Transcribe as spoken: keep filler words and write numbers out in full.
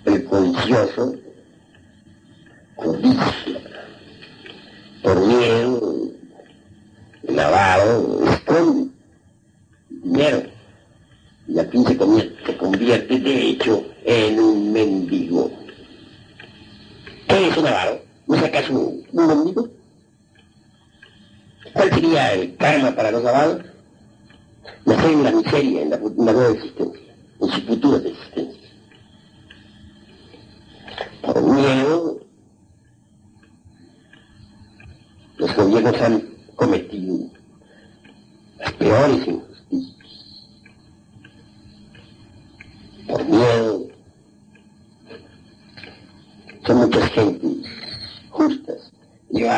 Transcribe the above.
prejuicioso, codicia, por miedo, el avaro esconde dinero y al fin se convierte, se convierte de hecho en un mendigo. ¿Qué es un avaro? ¿No es acaso un, un mendigo? ¿Cuál sería el karma para los avaros? Nacer en la miseria, en la, en la nueva existencia, en sus futuras existencias. Por miedo, los gobiernos han cometido las peores injusticias. Por miedo, son muchas gentes justas, llevadas